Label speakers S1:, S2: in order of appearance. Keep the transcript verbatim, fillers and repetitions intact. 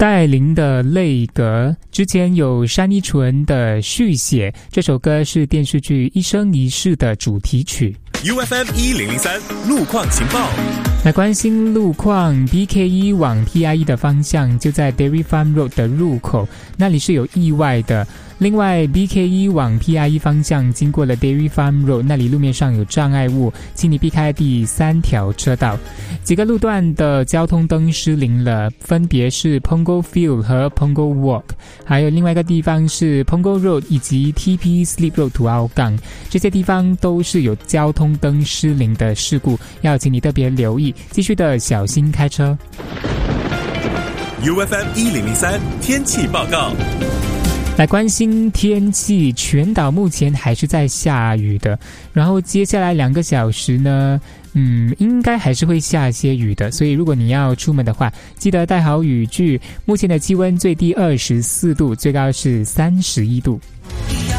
S1: 戴琳的泪格，之前有山一纯的续写，这首歌是电视剧一生一世的主题曲。
S2: U F M 一零零三路况情报。
S1: 来关心路况 ，B K 一 往 P I E 的方向就在 Dairy Farm Road 的入口，那里是有意外的。另外 B K 一 往 P I E 方向经过了 Dairy Farm Road， 那里路面上有障碍物，请你避开第三条车道。几个路段的交通灯失灵了，分别是 Punggol Field 和 Punggol Walk， 还有另外一个地方是 Punggol Road 以及 T P Slip Road 土澳港，这些地方都是有交通灯失灵的事故，要请你特别留意，继续的小心开车。
S2: U F M 一零零三天气报告。
S1: 来关心天气，全岛目前还是在下雨的，然后接下来两个小时呢，嗯，应该还是会下些雨的，所以如果你要出门的话，记得带好雨具。目前的气温最低二十四度，最高是三十一度。